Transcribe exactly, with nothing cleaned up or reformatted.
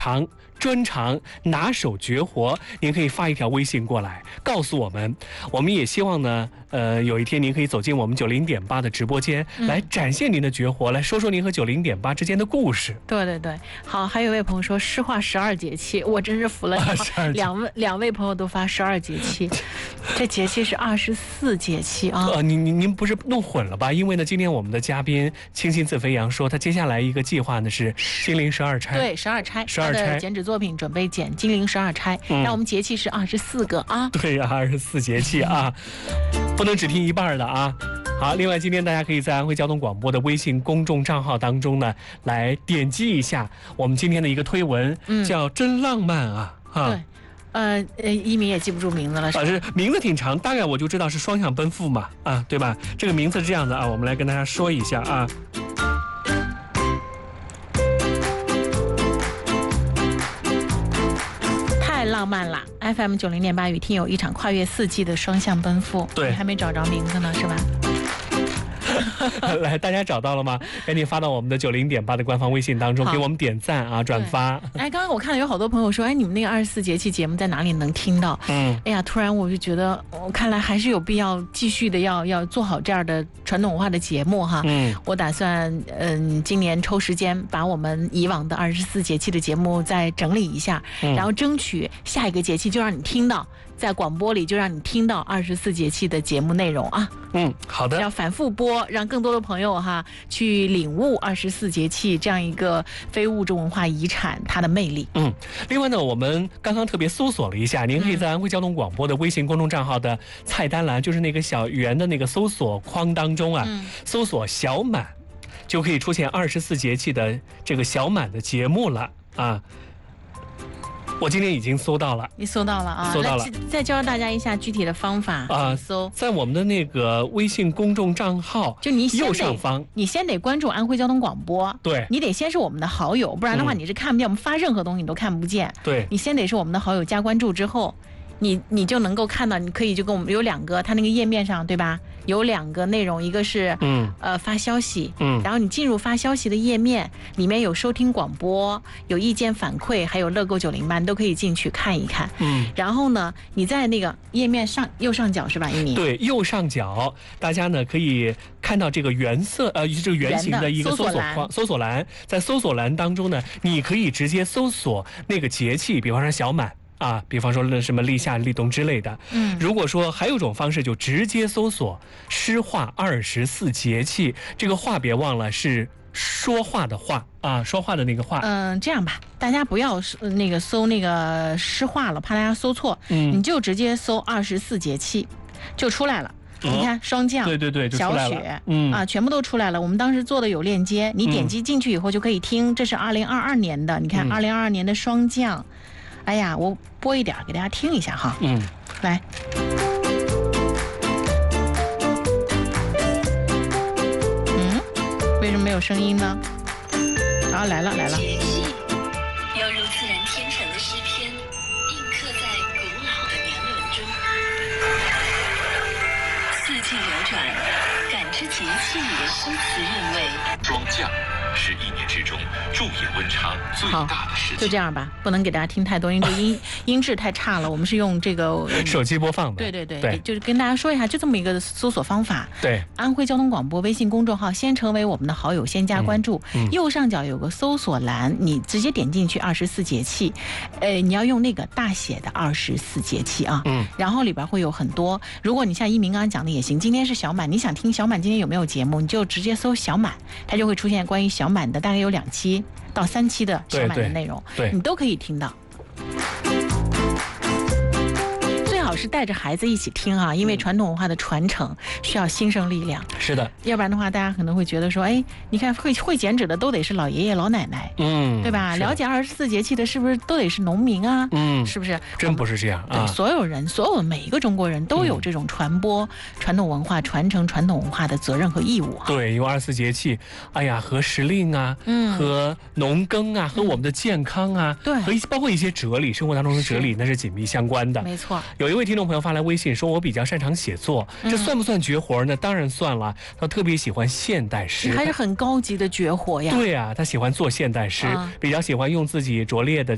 长专长拿手绝活，您可以发一条微信过来告诉我们。我们也希望呢，呃，有一天您可以走进我们九零点八的直播间，嗯、来展现您的绝活，来说说您和九零点八之间的故事。 对对对，好，还有一位朋友说诗画十二节气，我真是服了。啊、两位两位朋友都发十二节气，这节气是二十四节气啊。 呃，您您您不是弄混了吧？因为呢，今天我们的嘉宾清新自飞扬说，他接下来一个计划呢是金陵十二钗。 对，十二钗， 十二钗剪纸作品准备剪金陵十二钗，那、嗯、我们节气是二十四个啊。 对呀、啊，二十四节气啊，不能只听一半的啊。好，另外今天大家可以在安徽交通广播的微信公众账号当中呢，来点击一下我们今天的一个推文，嗯、叫“真浪漫啊”啊。 对，呃呃，一鸣也记不住名字了，是吧？ 啊，是名字挺长，大概我就知道是双向奔赴嘛，啊，对吧？这个名字是这样的啊，我们来跟大家说一下啊。 太浪漫了 ！F M 九零点八与听友一场跨越四季的双向奔赴。 对， 你还没找着名字呢，是吧？ 来，大家找到了吗？赶紧发到我们的九零点八的官方微信当中，给我们点赞啊，转发。 哎，刚刚我看到有好多朋友说，哎，你们那个二十四节气节目在哪里能听到？嗯，哎呀，突然我就觉得，我看来还是有必要继续的要要做好这样的传统文化的节目哈。嗯，我打算嗯，今年抽时间把我们以往的二十四节气的节目再整理一下，嗯、然后争取下一个节气就让你听到。在广播里就让你听到二十四节气的节目内容啊。 嗯，好的。 要反复播，让更多的朋友哈去领悟二十四节气这样一个非物质文化遗产它的魅力。 嗯，另外呢，我们刚刚特别搜索了一下，您可以在安徽交通广播的微信公众账号的菜单栏，嗯、就是那个小圆的那个搜索框当中啊，嗯、搜索小满，就可以出现二十四节气的这个小满的节目了啊。我今天已经搜到了， 你搜到了啊？ 搜到了。 再教大家一下具体的方法啊，搜在我们的那个微信公众账号， 就你右上方， 你先得关注安徽交通广播， 对， 你得先是我们的好友，不然的话你是看不见，嗯、我们发任何东西你都看不见。 对， 你先得是我们的好友，加关注之后，你你就能够看到，你可以就跟我们有两个，它那个页面上对吧？有两个内容，一个是嗯呃发消息，嗯，然后你进入发消息的页面，里面有收听广播，有意见反馈，还有乐购九零八，你都可以进去看一看，嗯，然后呢，你在那个页面上右上角是吧，一鸣？ 对，右上角大家呢可以看到这个圆色呃这个圆形的一个搜索框，搜索栏，在搜索栏当中呢，你可以直接搜索那个节气，比方说小满。啊，比方说什么立夏、立冬之类的。嗯，如果说还有一种方式，就直接搜索“诗画二十四节气”，这个“话”别忘了是说话的“话”啊，说话的那个“话”。 嗯，这样吧，大家不要那个搜那个诗画了，怕大家搜错。嗯，你就直接搜二十四节气，就出来了。嗯、你看霜降， 对对对， 小雪，嗯啊，全部都出来了。我们当时做的有链接，你点击进去以后就可以听。这是二零二二年的，你看二零二二年的霜降。哎呀，我播一点给大家听一下哈。嗯，来。嗯，为什么没有声音呢？啊，来了来了。 节气犹如自然天成的诗篇，印刻在古老的年轮中。四季流转，感知节气里的诗词韵味。 霜降是一年之中昼夜温差最大的时期。 就这样吧，不能给大家听太多，因为这音音质太差了。我们是用这个手机播放的。 对对对，对就是跟大家说一下，就这么一个搜索方法。 对， 安徽交通广播微信公众号，先成为我们的好友，先加关注。嗯嗯、右上角有个搜索栏，你直接点进去二十四节气，呃，你要用那个大写的二十四节气啊。嗯。然后里边会有很多，如果你像一鸣刚刚讲的也行，今天是小满，你想听小满今天有没有节目，你就直接搜小满，它就会出现关于小满的大概有两期到三期的小满的内容， 对对你都可以听到。最好是带着孩子一起听啊，因为传统文化的传承需要新生力量。 是的， 要不然的话，大家可能会觉得说，哎，你看会会剪纸的都得是老爷爷老奶奶，嗯，对吧？了解二十四节气的是不是都得是农民啊？嗯，是不是？ 真不是这样啊！ 对，所有人，所有每一个中国人都有这种传播传统文化、传承传统文化的责任和义务啊。 对，因为二十四节气，哎呀，和时令啊，嗯，和农耕啊，和我们的健康啊， 对， 和包括一些哲理，生活当中的哲理，那是紧密相关的。 没错。 有一位听众朋友发来微信说，我比较擅长写作，这算不算绝活呢？当然算了。他特别喜欢现代诗， 还是很高级的绝活呀。 对啊，他喜欢做现代诗，比较喜欢用自己拙劣的